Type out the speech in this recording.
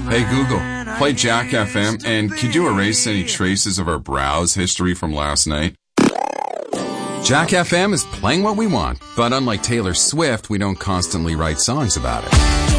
Hey Google, play Jack FM, and could you erase any traces of our browse history from last night? Jack FM is playing what we want, but unlike Taylor Swift, we don't constantly write songs about it.